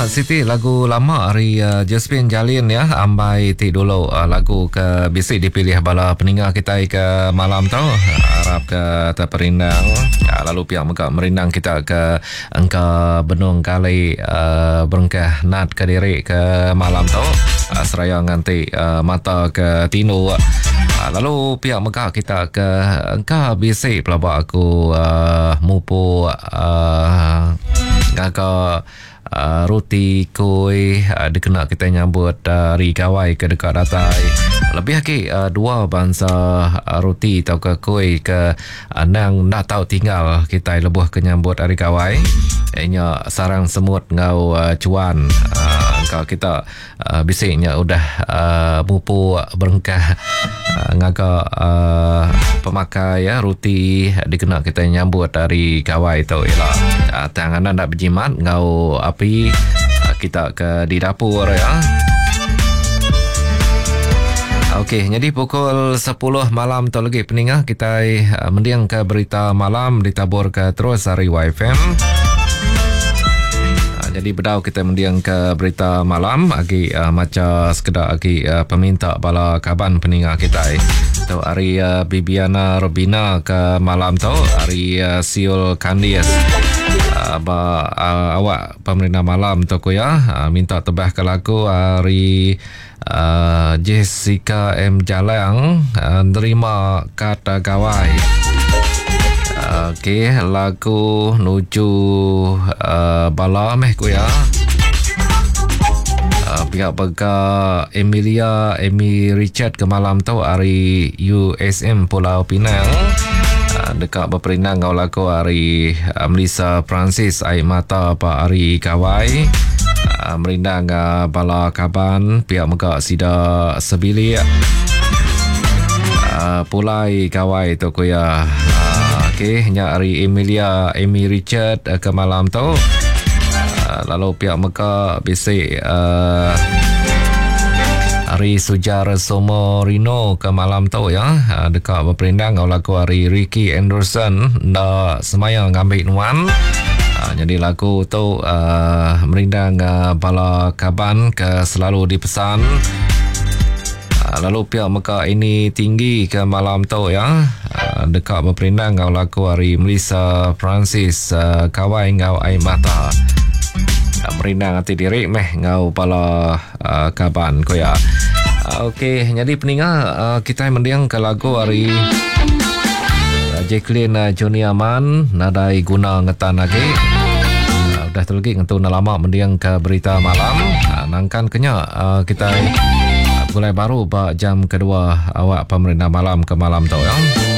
Ya, Siti lagu lama hari Josephine Jalin ya, ambai ti dulu lagu ke bisik dipilih bala peninggal kita ke malam tu. Harap ke terperindang. Lalu pihak mereka merindang kita ke engka benung kali berengkah nat ke diri ke malam tu. Seraya nganti mata ke tino. Lalu pihak mereka kita ke engka bisik pelabak aku mupu ngaka roti kuih dikena kita nyambut dari kawai ke dekat datai. Lebih lagi dua bangsa roti atau ke kuih ke nang nak tahu tinggal kita lebuh ke nyambut dari kawai. Ianya sarang semut ngau cuan. Kalau kita bisiknya udah mupu berengkah ngaka pemakai ya roti dikena kita nyambut dari kawai tu ialah tangan nak berjimat ngau api kita ke di dapur ya. Okey, jadi pukul 10 malam tu lagi peningah kita mendiang ke berita malam ditabur ke terus dari YFM. Jadi bedau kita mendiang ke berita malam agi macam sekedar agi peminta bala kaban peninggal kita. Tu hari Bibiana Robina ke malam tu hari Siul Candice. Awak pemerintah malam tu ko ya minta tebah ke lagu hari Jessica M Jalang nerima kata gawai. Okey, lagu nuju bala meh ko ya. Pihak pega Amy Richard ke malam tu hari USM Pulau Pinang. Dekat berperindang kau laku hari Melissa Francis air mata pa hari kawai merindang bala kaban pihak mereka sida sebili pulai kawai tu ko ya. Okey, nya hari Amy Richard ke malam tu lalu pihak mereka bisik hari Sujar Somo Rino ke malam tu ya dekat berperindang kau laku hari Ricky Anderson dah semayang ngambil nuan. Jadi lagu tu merindang bala kaban ke selalu dipesan. Lalu pihak mereka ini tinggi ke malam tu ya dekat berperindang kau laku hari Melissa Francis kawai ngau air mata merindang hati diri meh ngau pala kaban ko ya. Okey, jadi peninggal kita mendiang ke lagu hari Jacqueline Joni Aman nadai guna ngetan lagi. Udah tu lagi ngentu lama mendiang ke berita malam. Nangkan kenya kita mulai baru jam kedua awak pemerintah malam ke malam tu ya.